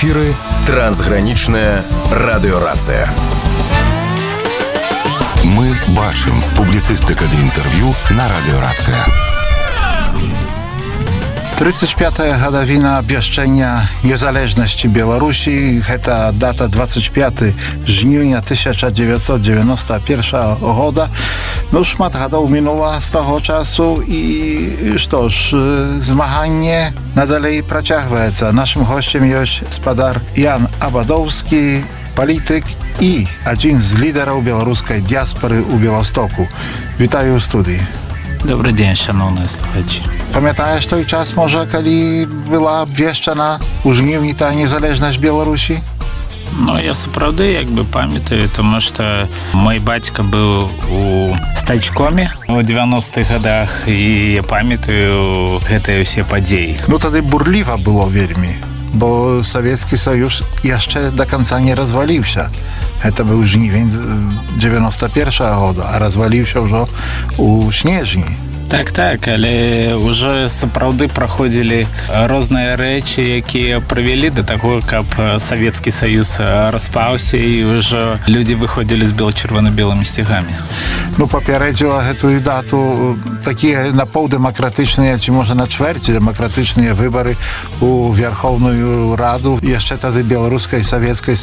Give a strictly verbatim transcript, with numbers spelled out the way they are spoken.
эфіры трансгранічная радыёрацыя. Мы бачым публіцыстыка ды інтэрв'ю на радыёрацыя. тридцать пятая гадавіна абвяшчэння незалежнасці Беларусі. Гэта дата двадцать пятого жніўня тысяча девятьсот девяносто первого года. Ну, шмат гадоў мінула з таго часу і што ж, змаганне надалей працягваецца. Нашым госцем ёсць спадар Ян Абадоўскі, палітык і адзін з лідараў беларускай дыяспары ў Беластоку. Вітаю ў студыі. Добрый день, шановные слухачи. Памятаеш той час, можа, калі была абвешчана ў жніўні та незалежнасць Беларусі? Ну, я сапраўды як бы памятаю, тому што мой бацька быў у стачкоме ў девяностых годах, і я памятаю гэтыя ўсе падзеі. Ну, тады бурліва было вельмі, бо Савецкі Саюз яшчэ да канца не разваліўся. Гэта быў жнівень девяносто первого года, а разваліўся ўжо ў снежні. Так, так, але ўжо сапраўды праходзілі розныя рэчы, якія прывялі да таго, каб Савецкі Саюз распаўся і ўжо людзі выходзілі з бела-чырвона-белымі сцягамі. Ну, папярэдзіла гэтую дату такія напаўдэмакратычныя, ці можа на чвэрць дэмакратычныя выбары ў Верховную Раду яшчэ тады беларускай Савецкай